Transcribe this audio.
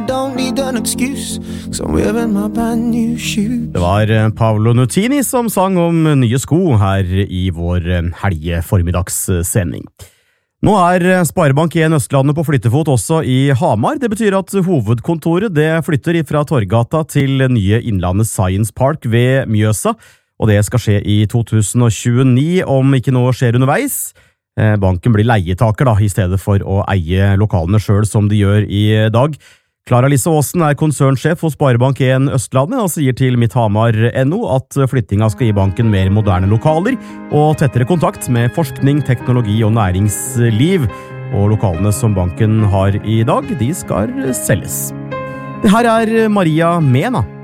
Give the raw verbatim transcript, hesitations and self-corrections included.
don't need an excuse, 'cause I'm wearing my brand new shoes. Det var Paolo Nutini som sang om nye sko her i vår helgeformiddagssending. Nå er Sparebank en Østlandet på flyttefot også i Hamar. Det betyr at hovedkontoret det flytter fra Torgata til nye Innlandet Science Park ved Mjøsa, og det skal skje i to tusen og tjueni om ikke noe skjer underveis. Banken blir leietaker da, i stedet for å eie lokalene selv som de gjør i dag. Klara Lisse Aasen er konsernsjef hos Sparebank en Østlandet og sier til Midthamar punktum no at flyttinga skal gi banken mer moderne lokaler og tettere kontakt med forskning, teknologi og næringsliv, og lokalene som banken har i dag, de skal selges. Det her er Maria Mena.